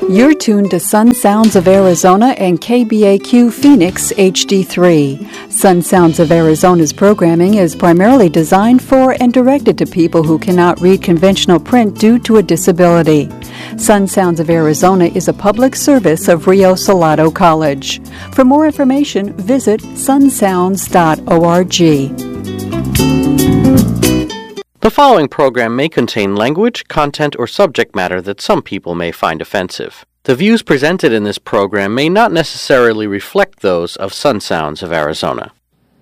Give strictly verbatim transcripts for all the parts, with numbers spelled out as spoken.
You're tuned to Sun Sounds of Arizona and K B A Q Phoenix H D three. Sun Sounds of Arizona's programming is primarily designed for and directed to people who cannot read conventional print due to a disability. Sun Sounds of Arizona is a public service of Rio Salado College. For more information, visit sun sounds dot org. The following program may contain language, content, or subject matter that some people may find offensive. The views presented in this program may not necessarily reflect those of Sun Sounds of Arizona.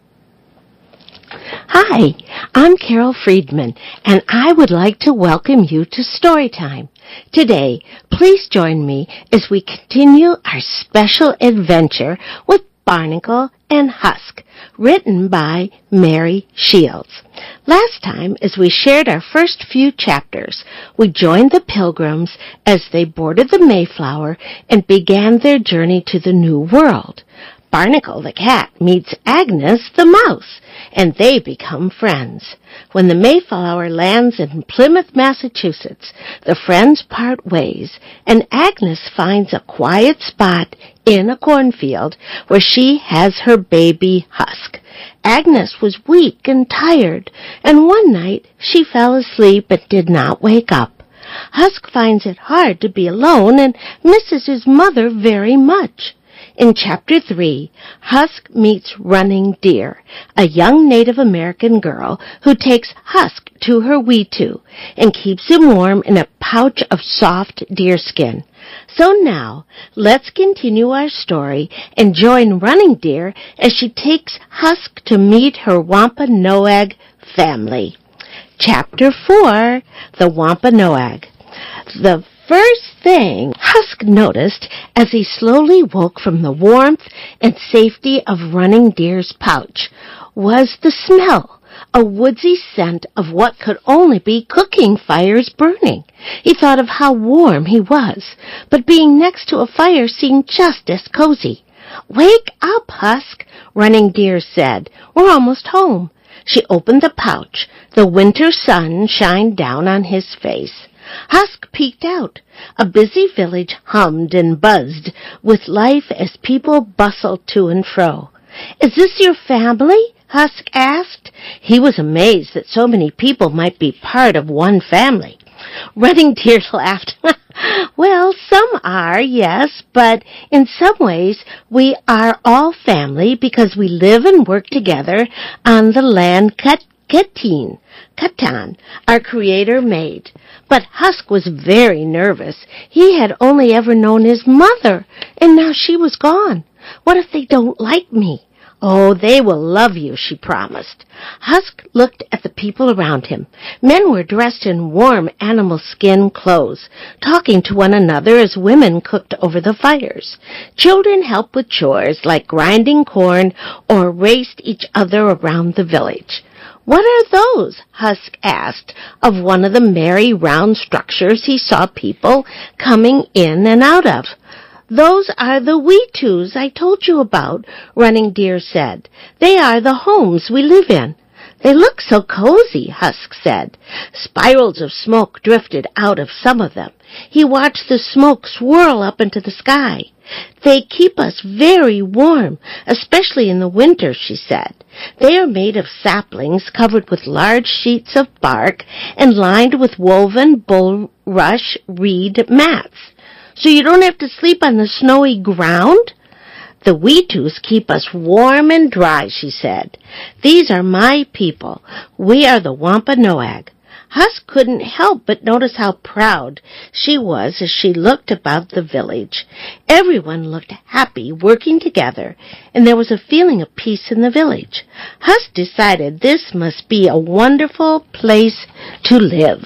Hi, I'm Carol Friedman, and I would like to welcome you to Storytime. Today, please join me as we continue our special adventure with Barnacle and Husk, written by Mary Shields. Last time, as we shared our first few chapters, we joined the Pilgrims as they boarded the Mayflower and began their journey to the New World. Barnacle the cat meets Agnes the mouse, and they become friends. When the Mayflower lands in Plymouth, Massachusetts, the friends part ways, and Agnes finds a quiet spot in a cornfield where she has her baby Husk. Agnes was weak and tired, and one night she fell asleep but did not wake up. Husk finds it hard to be alone and misses his mother very much. In Chapter three, Husk meets Running Deer, a young Native American girl who takes Husk to her Weetu and keeps him warm in a pouch of soft deerskin. So now, let's continue our story and join Running Deer as she takes Husk to meet her Wampanoag family. Chapter four, The Wampanoag. The first thing Husk noticed as he slowly woke from the warmth and safety of Running Deer's pouch was the smell, a woodsy scent of what could only be cooking fires burning. He thought of how warm he was, but being next to a fire seemed just as cozy. "Wake up, Husk," Running Deer said. "We're almost home." She opened the pouch. The winter sun shined down on his face. Husk peeked out. A busy village hummed and buzzed with life as people bustled to and fro. "Is this your family?" Husk asked. He was amazed that so many people might be part of one family. Running Deer laughed. "Well, some are, yes, but in some ways we are all family because we live and work together on the land cut Ketin, Catan, our Creator made." But Husk was very nervous. He had only ever known his mother, and now she was gone. "What if they don't like me?" "Oh, they will love you," she promised. Husk looked at the people around him. Men were dressed in warm animal skin clothes, talking to one another as women cooked over the fires. Children helped with chores like grinding corn or raced each other around the village. "What are those?" Husk asked of one of the merry round structures he saw people coming in and out of. "Those are the Weetus I told you about," Running Deer said. "They are the homes we live in." "They look so cozy," Husk said. Spirals of smoke drifted out of some of them. He watched the smoke swirl up into the sky. "They keep us very warm, especially in the winter," she said. "They are made of saplings covered with large sheets of bark and lined with woven bulrush reed mats. So you don't have to sleep on the snowy ground?" "The Weetus keep us warm and dry," she said. "These are my people. We are the Wampanoag." Husk couldn't help but notice how proud she was as she looked about the village. Everyone looked happy working together, and there was a feeling of peace in the village. Husk decided this must be a wonderful place to live.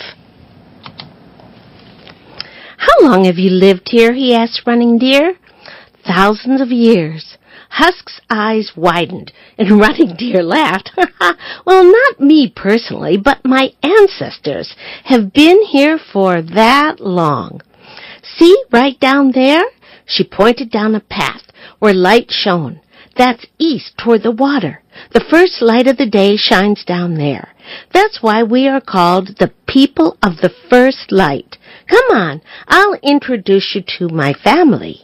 "How long have you lived here?" he asked Running Deer. "Thousands of years." Husk's eyes widened, and Running Deer laughed. "Well, not me personally, but my ancestors have been here for that long. See, right down there?" She pointed down a path where light shone. That's east toward the water. The first light of the day shines down there. That's why we are called the people of the first light. Come on, I'll introduce you to my family.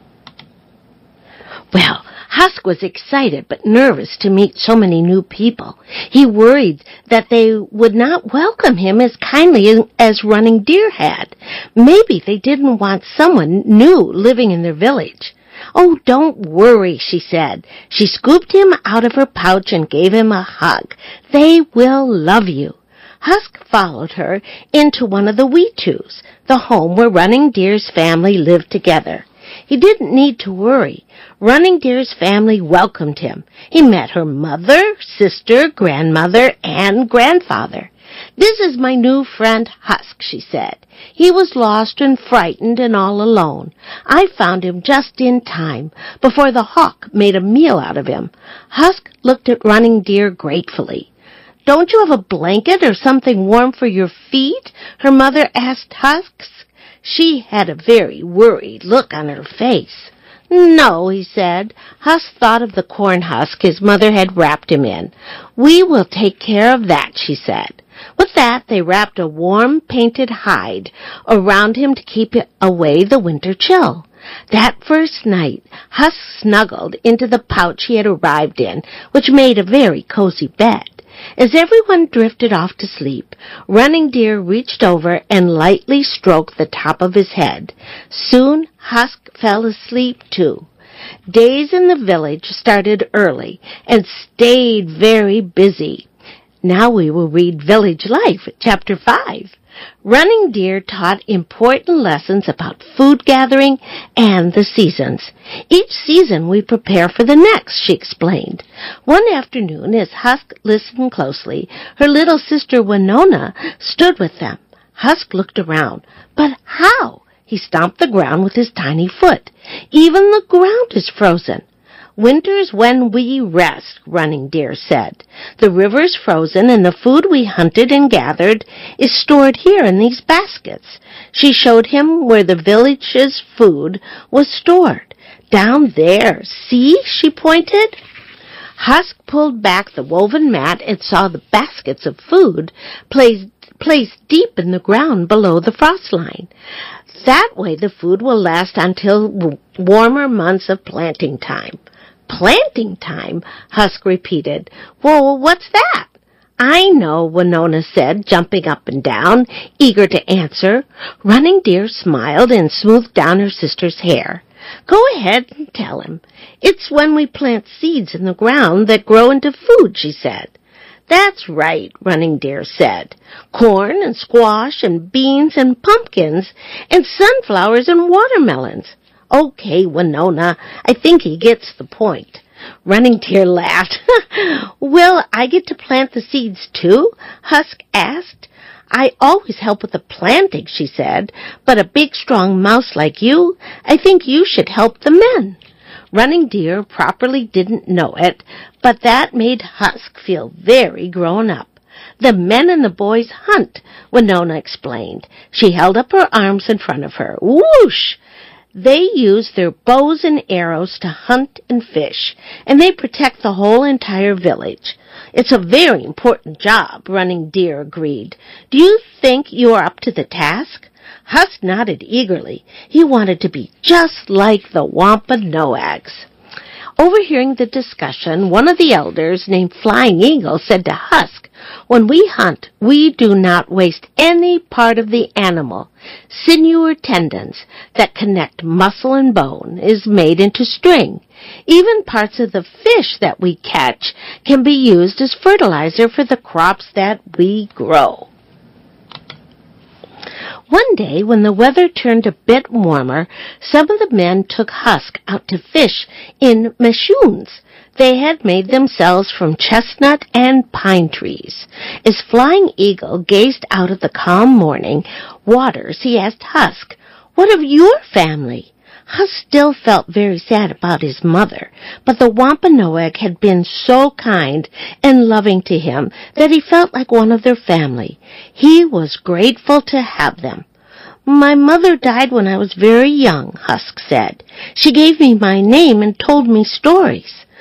Well, Husk was excited but nervous to meet so many new people. He worried that they would not welcome him as kindly as Running Deer had. Maybe they didn't want someone new living in their village. Oh, don't worry, she said. She scooped him out of her pouch and gave him a hug. They will love you. Husk followed her into one of the Weetus, the home where Running Deer's family lived together. He didn't need to worry. Running Deer's family welcomed him. He met her mother, sister, grandmother, and grandfather. This is my new friend Husk, she said. He was lost and frightened and all alone. I found him just in time, before the hawk made a meal out of him. Husk looked at Running Deer gratefully. Don't you have a blanket or something warm for your feet? Her mother asked Husk. She had a very worried look on her face. No, he said. Husk thought of the corn husk his mother had wrapped him in. We will take care of that, she said. With that, they wrapped a warm, painted hide around him to keep away the winter chill. That first night, Husk snuggled into the pouch he had arrived in, which made a very cozy bed. As everyone drifted off to sleep, Running Deer reached over and lightly stroked the top of his head. Soon, Husk fell asleep, too. Days in the village started early and stayed very busy. Now we will read Village Life, Chapter five. Running Deer taught important lessons about food gathering and the seasons. Each season we prepare for the next, she explained. One afternoon, as Husk listened closely, her little sister Winona stood with them. Husk looked around. But how? He stomped the ground with his tiny foot. Even the ground is frozen. Winter's when we rest, Running Deer said. The river's frozen and the food we hunted and gathered is stored here in these baskets. She showed him where the village's food was stored. Down there, see, she pointed. Husk pulled back the woven mat and saw the baskets of food placed, placed deep in the ground below the frost line. That way the food will last until warmer months of planting time. Planting time, Husk repeated. Well, what's that? I know, Winona said, jumping up and down, eager to answer. Running Deer smiled and smoothed down her sister's hair. Go ahead and tell him. It's when we plant seeds in the ground that grow into food, she said. That's right, Running Deer said. Corn and squash and beans and pumpkins and sunflowers and watermelons. Okay, Winona, I think he gets the point. Running Deer laughed. Will I get to plant the seeds too? Husk asked. I always help with the planting, she said, but a big strong mouse like you, I think you should help the men. Running Deer properly didn't know it, but that made Husk feel very grown up. The men and the boys hunt, Winona explained. She held up her arms in front of her. Whoosh! They use their bows and arrows to hunt and fish, and they protect the whole entire village. It's a very important job, Running Deer agreed. Do you think you are up to the task? Husk nodded eagerly. He wanted to be just like the Wampanoags. Overhearing the discussion, one of the elders, named Flying Eagle, said to Husk, when we hunt, we do not waste any part of the animal. Sinew or tendons that connect muscle and bone is made into string. Even parts of the fish that we catch can be used as fertilizer for the crops that we grow. One day, when the weather turned a bit warmer, some of the men took Husk out to fish in meshoons they had made themselves from chestnut and pine trees. As Flying Eagle gazed out at the calm morning waters, he asked Husk, "What of your family?" Husk still felt very sad about his mother, but the Wampanoag had been so kind and loving to him that he felt like one of their family. He was grateful to have them. My mother died when I was very young, Husk said. She gave me my name and told me stories.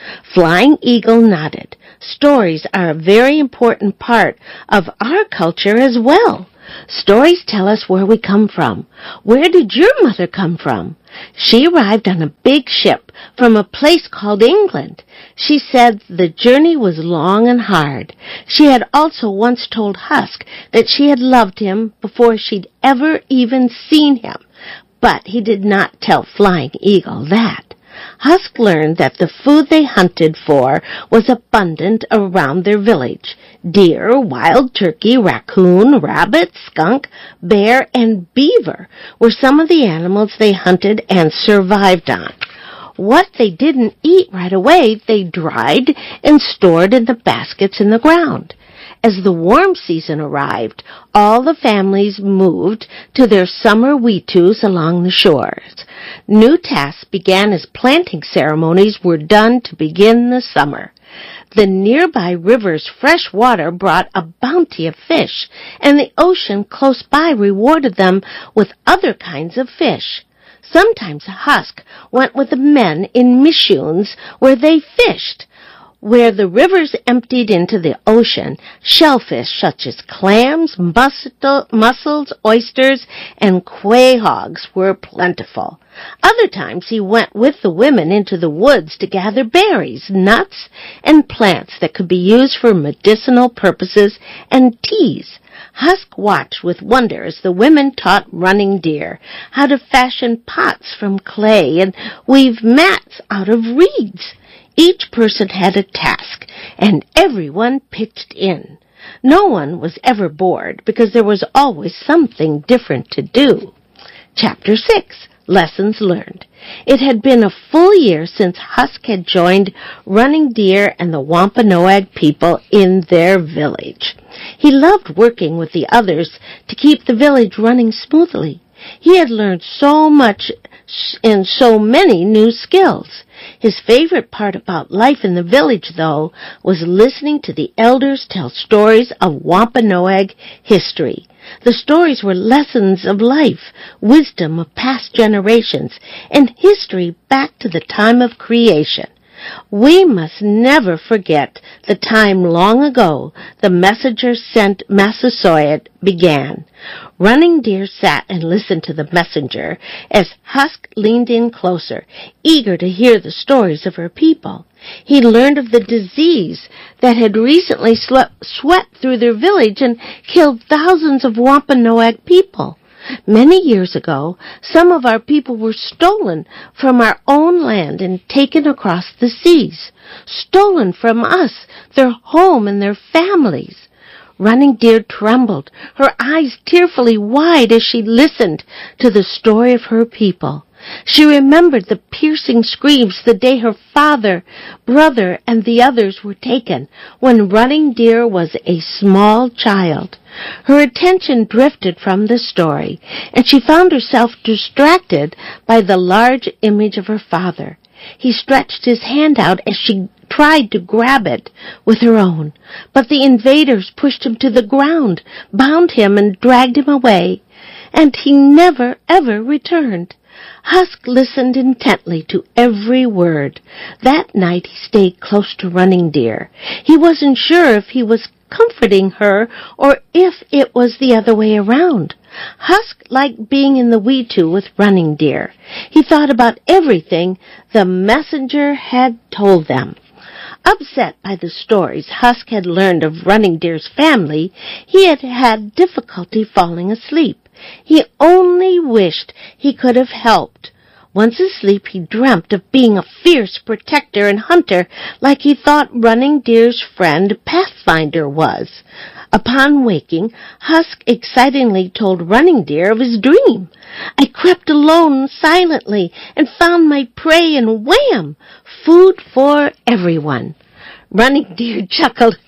Flying Eagle nodded. Stories are a very important part of our culture as well. Stories tell us where we come from. Where did your mother come from? She arrived on a big ship from a place called England. She said the journey was long and hard. She had also once told Husk that she had loved him before she'd ever even seen him, but he did not tell Flying Eagle that. Husk learned that the food they hunted for was abundant around their village. Deer, wild turkey, raccoon, rabbit, skunk, bear, and beaver were some of the animals they hunted and survived on. What they didn't eat right away, they dried and stored in the baskets in the ground. As the warm season arrived, all the families moved to their summer weetus along the shores. New tasks began as planting ceremonies were done to begin the summer. The nearby river's fresh water brought a bounty of fish, and the ocean close by rewarded them with other kinds of fish. Sometimes Husk went with the men in missions where they fished. Where the rivers emptied into the ocean, shellfish such as clams, mussel, mussels, oysters, and quahogs were plentiful. Other times he went with the women into the woods to gather berries, nuts, and plants that could be used for medicinal purposes and teas. Husk watched with wonder as the women taught Running Deer how to fashion pots from clay and weave mats out of reeds. Each person had a task, and everyone pitched in. No one was ever bored, because there was always something different to do. Chapter six. Lessons Learned. It had been a full year since Husk had joined Running Deer and the Wampanoag people in their village. He loved working with the others to keep the village running smoothly. He had learned so much and so many new skills. His favorite part about life in the village, though, was listening to the elders tell stories of Wampanoag history. The stories were lessons of life, wisdom of past generations, and history back to the time of creation. We must never forget the time long ago the messenger sent Massasoit began. Running Deer sat and listened to the messenger as Husk leaned in closer, eager to hear the stories of her people. He learned of the disease that had recently swept, swept through their village and killed thousands of Wampanoag people. Many years ago, some of our people were stolen from our own land and taken across the seas. Stolen from us, their home and their families. Running Deer trembled, her eyes tearfully wide as she listened to the story of her people. She remembered the piercing screams the day her father, brother, and the others were taken, when Running Deer was a small child. Her attention drifted from the story, and she found herself distracted by the large image of her father. He stretched his hand out as she tried to grab it with her own, but the invaders pushed him to the ground, bound him, and dragged him away, and he never, ever returned. Husk listened intently to every word. That night he stayed close to Running Deer. He wasn't sure if he was comforting her or if it was the other way around. Husk liked being in the weetu with Running Deer. He thought about everything the messenger had told them. Upset by the stories Husk had learned of Running Deer's family, he had had difficulty falling asleep. He only wished he could have helped. Once asleep, he dreamt of being a fierce protector and hunter like he thought Running Deer's friend Pathfinder was. Upon waking, Husk excitingly told Running Deer of his dream. I crept alone silently and found my prey, and wham! Food for everyone. Running Deer chuckled.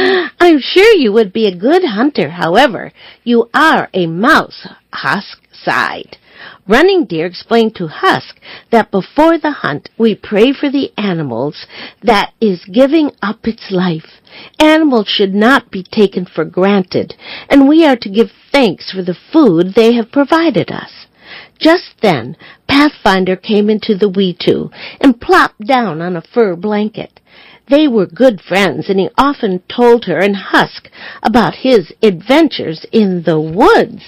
I'm sure you would be a good hunter, however. You are a mouse, Husk sighed. Running Deer explained to Husk that before the hunt we pray for the animals that is giving up its life. Animals should not be taken for granted, and we are to give thanks for the food they have provided us. Just then, Pathfinder came into the Weetoo and plopped down on a fur blanket. They were good friends, and he often told her and Husk about his adventures in the woods.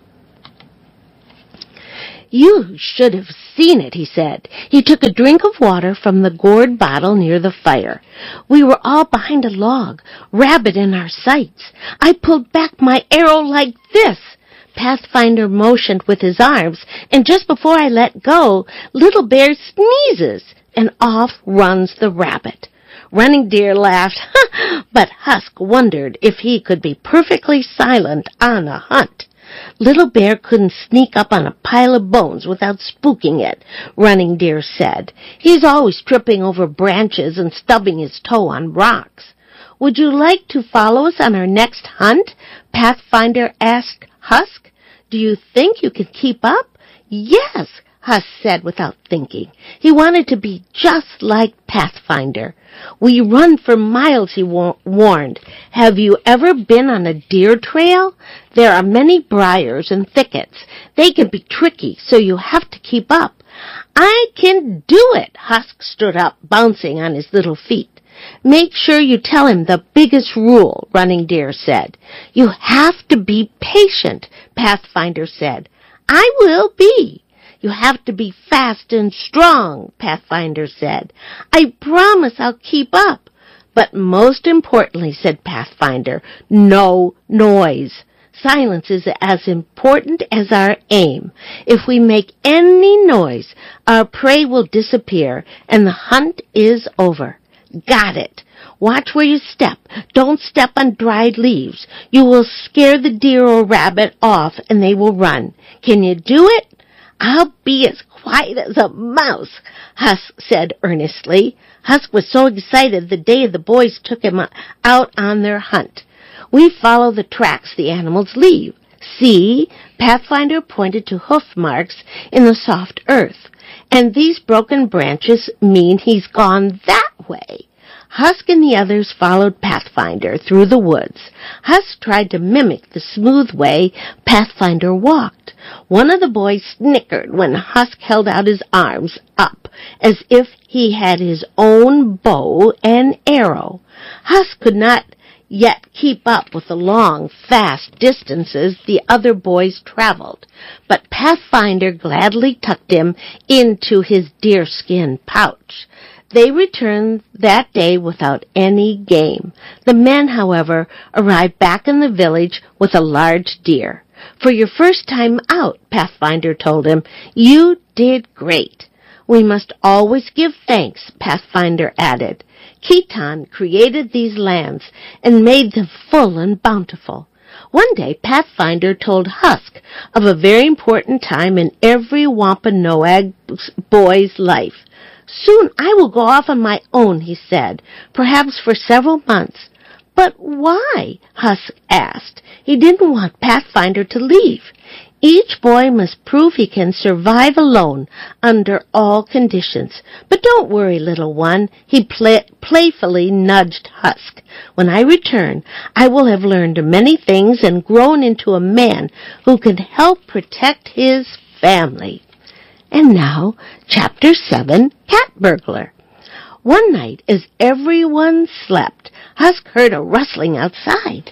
"You should have seen it," he said. He took a drink of water from the gourd bottle near the fire. "We were all behind a log, rabbit in our sights. I pulled back my arrow like this." Pathfinder motioned with his arms, and just before I let go, Little Bear sneezes, and off runs the rabbit. Running Deer laughed, but Husk wondered if he could be perfectly silent on a hunt. Little Bear couldn't sneak up on a pile of bones without spooking it, Running Deer said. He's always tripping over branches and stubbing his toe on rocks. "Would you like to follow us on our next hunt?" Pathfinder asked Husk. "Do you think you can keep up?" "Yes," Husk said without thinking. He wanted to be just like Pathfinder. "We run for miles," he wa- warned. "Have you ever been on a deer trail? There are many briars and thickets. They can be tricky, so you have to keep up." "I can do it!" Husk stood up, bouncing on his little feet. "Make sure you tell him the biggest rule," Running Deer said. "You have to be patient," Pathfinder said. "I will be." "You have to be fast and strong," Pathfinder said. "I promise I'll keep up." "But most importantly," said Pathfinder, "no noise. Silence is as important as our aim. If we make any noise, our prey will disappear, and the hunt is over." "Got it. Watch where you step. Don't step on dried leaves. You will scare the deer or rabbit off, and they will run. Can you do it?" "I'll be as quiet as a mouse," Husk said earnestly. Husk was so excited the day the boys took him out on their hunt. "We follow the tracks the animals leave. See?" Pathfinder pointed to hoof marks in the soft earth. "And these broken branches mean he's gone that way." Husk and the others followed Pathfinder through the woods. Husk tried to mimic the smooth way Pathfinder walked. One of the boys snickered when Husk held out his arms up, as if he had his own bow and arrow. Husk could not yet keep up with the long, fast distances the other boys traveled, but Pathfinder gladly tucked him into his deerskin pouch. They returned that day without any game. The men, however, arrived back in the village with a large deer. "For your first time out," Pathfinder told him, "you did great." "We must always give thanks," Pathfinder added. "Khitan created these lands and made them full and bountiful." One day, Pathfinder told Husk of a very important time in every Wampanoag boy's life. "Soon I will go off on my own," he said, "perhaps for several months." "But why?" Husk asked. He didn't want Pathfinder to leave. "Each boy must prove he can survive alone under all conditions. But don't worry, little one," he play- playfully nudged Husk. "When I return, I will have learned many things and grown into a man who can help protect his family." And now, Chapter seven, Cat Burglar. One night, as everyone slept, Husk heard a rustling outside.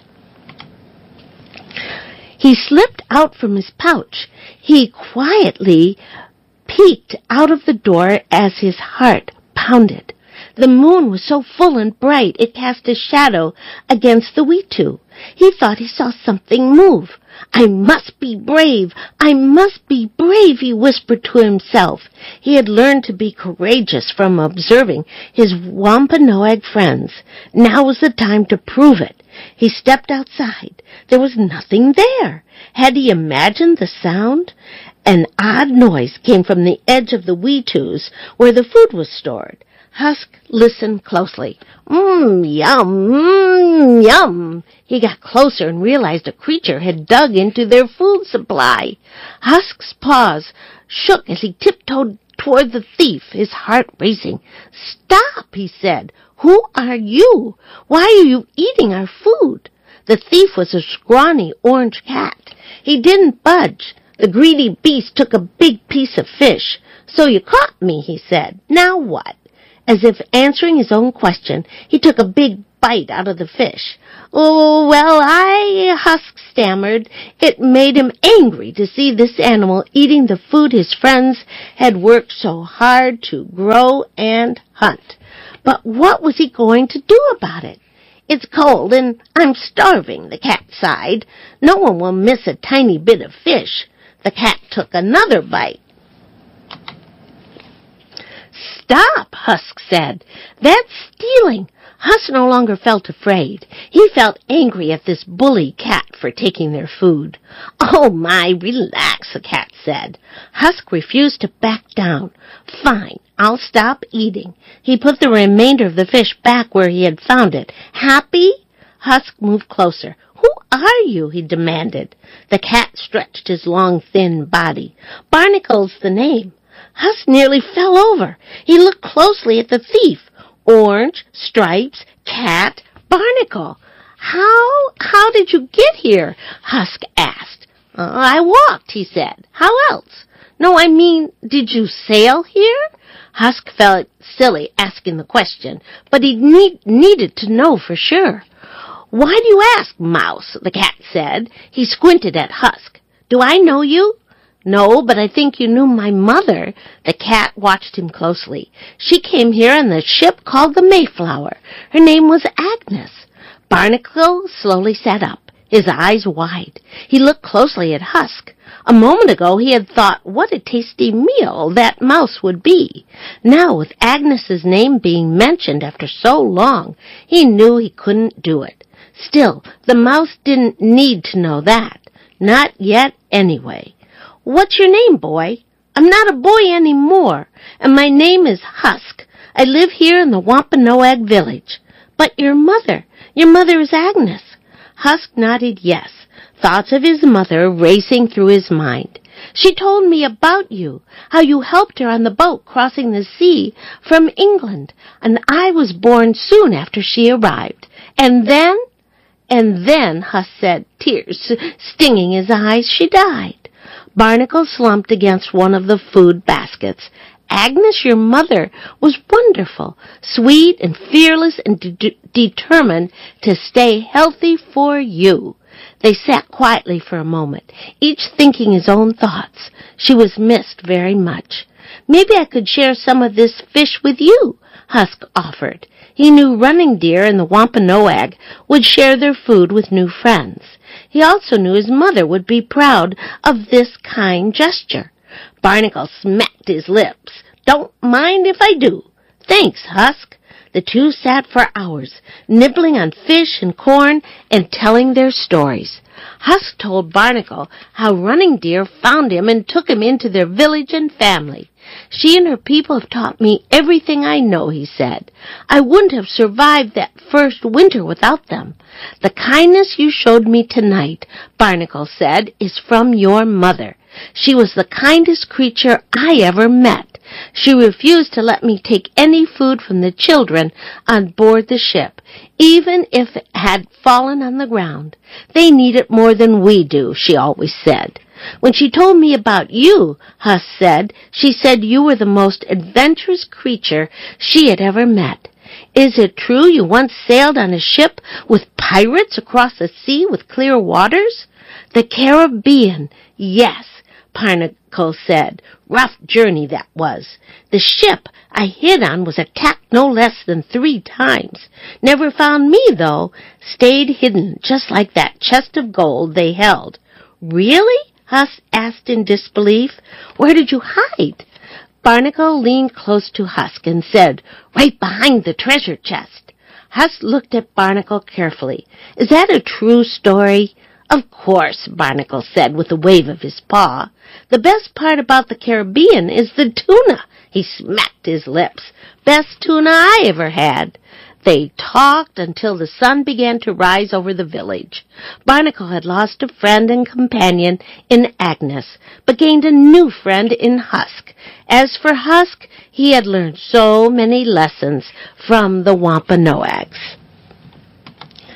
He slipped out from his pouch. He quietly peeked out of the door as his heart pounded. The moon was so full and bright it cast a shadow against the Weetoo. He thought he saw something move. "I must be brave! I must be brave!" he whispered to himself. He had learned to be courageous from observing his Wampanoag friends. Now was the time to prove it. He stepped outside. There was nothing there. Had he imagined the sound? An odd noise came from the edge of the Weetoos where the food was stored. Husk listened closely. Mmm, yum, mmm, yum. He got closer and realized a creature had dug into their food supply. Husk's paws shook as he tiptoed toward the thief, his heart racing. "Stop," he said. "Who are you? Why are you eating our food?" The thief was a scrawny orange cat. He didn't budge. The greedy beast took a big piece of fish. So you caught me, he said. Now what? As if answering his own question, he took a big bite out of the fish. Oh, well, I, Husk stammered. It made him angry to see this animal eating the food his friends had worked so hard to grow and hunt. But what was he going to do about it? It's cold, and I'm starving, the cat sighed. No one will miss a tiny bit of fish. The cat took another bite. Stop, Husk said. That's stealing. Husk no longer felt afraid. He felt angry at this bully cat for taking their food. Oh, my, relax, the cat said. Husk refused to back down. Fine, I'll stop eating. He put the remainder of the fish back where he had found it. Happy? Husk moved closer. Who are you? He demanded. The cat stretched his long, thin body. Barnacle's the name. Husk nearly fell over. He looked closely at the thief. Orange, stripes, cat, barnacle. How, how did you get here? Husk asked. Uh, I walked, he said. How else? No, I mean, did you sail here? Husk felt silly asking the question, but he need, needed to know for sure. Why do you ask, Mouse? The cat said. He squinted at Husk. Do I know you? No, but I think you knew my mother. The cat watched him closely. She came here on the ship called the Mayflower. Her name was Agnes. Barnacle slowly sat up, his eyes wide. He looked closely at Husk. A moment ago he had thought what a tasty meal that mouse would be. Now, with Agnes's name being mentioned after so long, he knew he couldn't do it. Still, the mouse didn't need to know that. Not yet, anyway. What's your name, boy? I'm not a boy anymore, and my name is Husk. I live here in the Wampanoag village. But your mother, your mother is Agnes. Husk nodded yes, thoughts of his mother racing through his mind. She told me about you, how you helped her on the boat crossing the sea from England, and I was born soon after she arrived. And then, and then, Husk said, tears stinging his eyes, she died. Barnacle slumped against one of the food baskets. Agnes, your mother, was wonderful, sweet and fearless and de- determined to stay healthy for you. They sat quietly for a moment, each thinking his own thoughts. She was missed very much. Maybe I could share some of this fish with you, Husk offered. He knew Running Deer and the Wampanoag would share their food with new friends. He also knew his mother would be proud of this kind gesture. Barnacle smacked his lips. Don't mind if I do. Thanks, Husk. The two sat for hours, nibbling on fish and corn and telling their stories. Husk told Barnacle how Running Deer found him and took him into their village and family. She and her people have taught me everything I know, he said. I wouldn't have survived that first winter without them. The kindness you showed me tonight, Barnacle said, is from your mother. She was the kindest creature I ever met. She refused to let me take any food from the children on board the ship, even if it had fallen on the ground. They need it more than we do, she always said. When she told me about you, Husk said, she said you were the most adventurous creature she had ever met. Is it true you once sailed on a ship with pirates across the sea with clear waters? The Caribbean, yes, Barnacle said. Rough journey that was. The ship I hid on was attacked no less than three times. Never found me, though. Stayed hidden, just like that chest of gold they held. Really? Husk asked in disbelief. Where did you hide? Barnacle leaned close to Husk and said, right behind the treasure chest. Husk looked at Barnacle carefully. Is that a true story? Of course, Barnacle said with a wave of his paw. The best part about the Caribbean is the tuna. He smacked his lips. Best tuna I ever had. They talked until the sun began to rise over the village. Barnacle had lost a friend and companion in Agnes, but gained a new friend in Husk. As for Husk, he had learned so many lessons from the Wampanoags.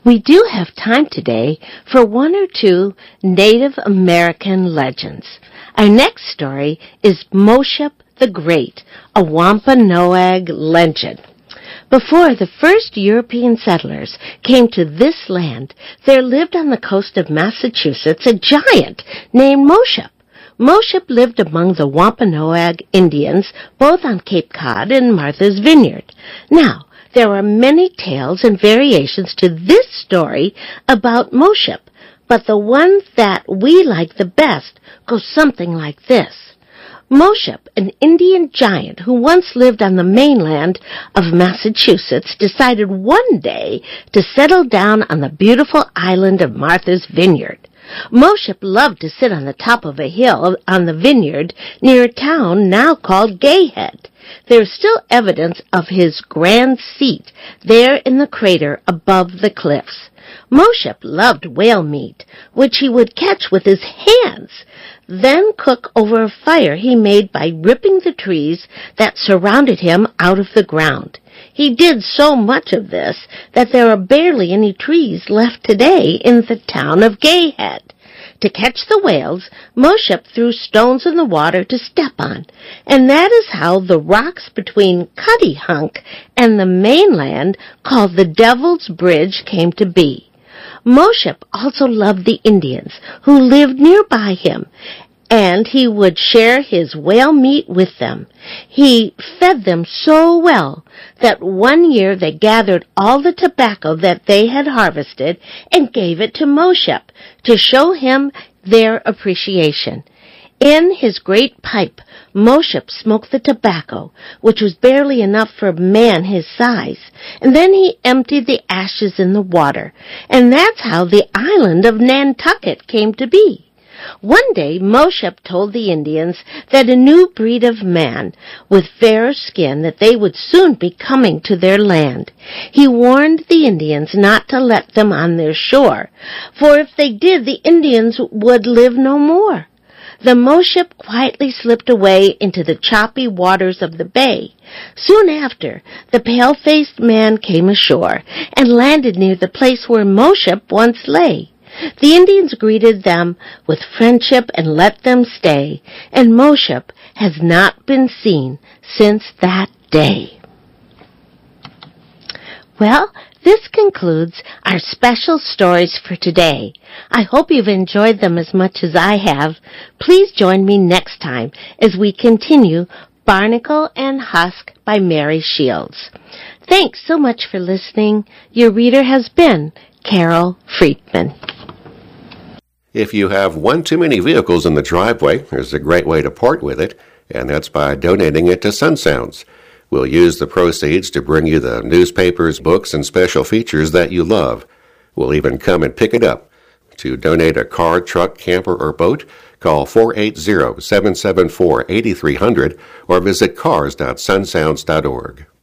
We do have time today for one or two Native American legends. Our next story is Moshep the Great, a Wampanoag legend. Before the first European settlers came to this land, there lived on the coast of Massachusetts a giant named Moshep. Moshep lived among the Wampanoag Indians, both on Cape Cod and Martha's Vineyard. Now, there are many tales and variations to this story about Moshep, but the one that we like the best goes something like this. Moshep, an Indian giant who once lived on the mainland of Massachusetts, decided one day to settle down on the beautiful island of Martha's Vineyard. Moshep loved to sit on the top of a hill on the vineyard near a town now called Gayhead. There is still evidence of his grand seat there in the crater above the cliffs. Moshep loved whale meat, which he would catch with his hands, then cook over a fire he made by ripping the trees that surrounded him out of the ground. He did so much of this that there are barely any trees left today in the town of Gayhead. To catch the whales, Moshep threw stones in the water to step on, and that is how the rocks between Cuttyhunk and the mainland, called the Devil's Bridge, came to be. Moshep also loved the Indians who lived nearby him, and he would share his whale meat with them. He fed them so well that one year they gathered all the tobacco that they had harvested and gave it to Moshep to show him their appreciation. In his great pipe, Moshep smoked the tobacco, which was barely enough for a man his size, and then he emptied the ashes in the water, and that's how the island of Nantucket came to be. One day, Moshep told the Indians that a new breed of man with fairer skin that they would soon be coming to their land. He warned the Indians not to let them on their shore, for if they did, the Indians would live no more. The Moshep quietly slipped away into the choppy waters of the bay. Soon after, the pale-faced man came ashore and landed near the place where Moshep once lay. The Indians greeted them with friendship and let them stay, and Moshep has not been seen since that day. Well, this concludes our special stories for today. I hope you've enjoyed them as much as I have. Please join me next time as we continue Barnacle and Husk by Mary Shields. Thanks so much for listening. Your reader has been Carol Friedman. If you have one too many vehicles in the driveway, there's a great way to part with it, and that's by donating it to Sun Sounds. We'll use the proceeds to bring you the newspapers, books, and special features that you love. We'll even come and pick it up. To donate a car, truck, camper, or boat, call four eight zero, seven seven four, eight three zero zero or visit cars dot sun sounds dot org.